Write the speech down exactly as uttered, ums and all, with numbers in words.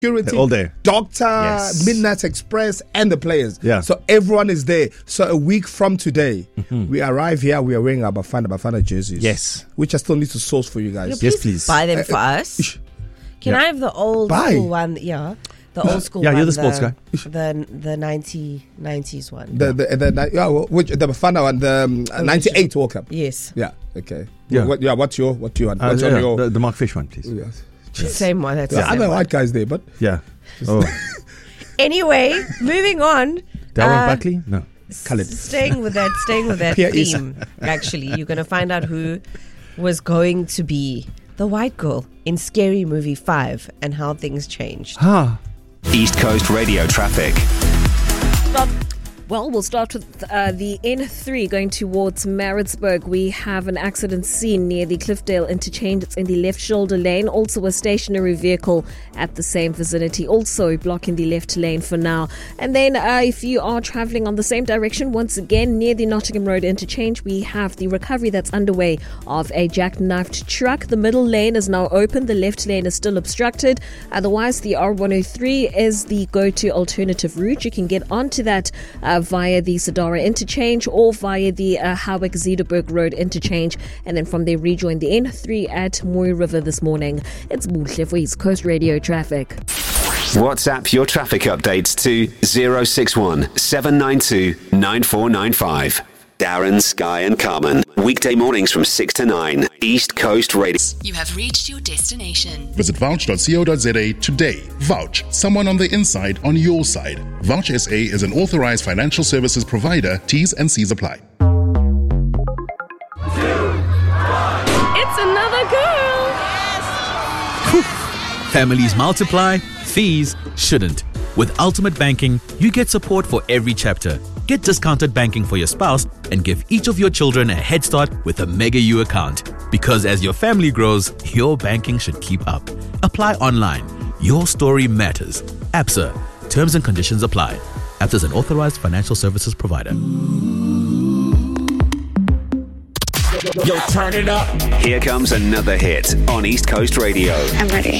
security, all day. Doctor, Yes. Midnight Express, and the players. Yeah. So everyone is there. So a week from today, Mhm. we arrive here. We are wearing our Bafana Bafana jerseys. Yes. Which I still need to source for you guys. Yes, please. Buy them Uh, for uh, us. ish. Can Yeah. I have the old Buy. school one? Yeah. The old school Yeah, one. you're the sports guy. The the ninety, nineties one. The the the, the yeah, which the Bafana one, the um, ninety-eight World Cup. Yes. Yeah. Okay. Yeah. What, yeah. What's your what do you want? Uh, What's yeah, on your? the, the Mark Fish one, please. Yes. Same one. That's The the same other one. white guys there, but Yeah. Oh, Anyway, moving on. Darwin Uh, Buckley? No. Khaled. Staying with that, staying with that Pierre Issa. theme. Actually, you're going to find out who was going to be the white girl in Scary Movie five and how things changed. Ah. East Coast Radio traffic. Well, we'll start with uh, the N three going towards Maritzburg. We have an accident scene near the Cliffdale interchange. It's in the left shoulder lane. Also a stationary vehicle at the same vicinity, also blocking the left lane for now. And then uh, if you are traveling on the same direction, once again, near the Nottingham Road interchange, we have the recovery that's underway of a jackknifed truck. The middle lane is now open. The left lane is still obstructed. Otherwise, the R one oh three is the go-to alternative route. You can get onto that uh, via the Sadara interchange or via the uh, Howick-Zederberg Road interchange, and then from there rejoin the N three at Moy River this morning. It's Buhle for East Coast Radio traffic. WhatsApp your traffic updates to zero six one seven nine two nine four nine five. Darren, Sky and Carmen. Weekday mornings from six to nine. East Coast Radio. You have reached your destination. Visit vouch dot co dot za today. Vouch, someone on the inside on your side. Vouch S A is an authorized financial services provider. T's and C's apply. It's another girl. Families multiply, fees shouldn't. With Ultimate Banking, you get support for every chapter. Get discounted banking for your spouse and give each of your children a head start with a Mega U account. Because as your family grows, your banking should keep up. Apply online. Your story matters. ABSA. Terms and conditions apply. ABSA is an authorized financial services provider. Yo, turn it up. Here comes another hit on East Coast Radio. I'm ready.